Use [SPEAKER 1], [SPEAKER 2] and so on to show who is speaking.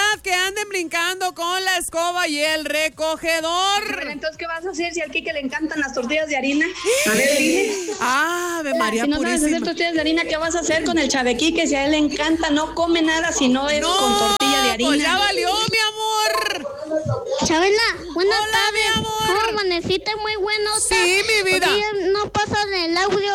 [SPEAKER 1] que anden brincando con la escoba y el recogedor.
[SPEAKER 2] Bueno, entonces, ¿qué vas a hacer si al Quique le encantan las tortillas de harina? A ver, dime.
[SPEAKER 1] Ave María
[SPEAKER 2] Si no sabes hacer
[SPEAKER 1] purísima.
[SPEAKER 2] tortillas de harina, ¿qué vas a hacer con el chavequique? Si a él le encanta, no come nada si no es con tortilla de harina.
[SPEAKER 1] Pues ya valió, mi amor.
[SPEAKER 3] Chabela, buenas
[SPEAKER 1] Hola,
[SPEAKER 3] tardes.
[SPEAKER 1] mi amor.
[SPEAKER 3] ¿Cómo amaneciste? Muy bueno.
[SPEAKER 1] Sí, mi vida.
[SPEAKER 3] Oye, no pasan el audio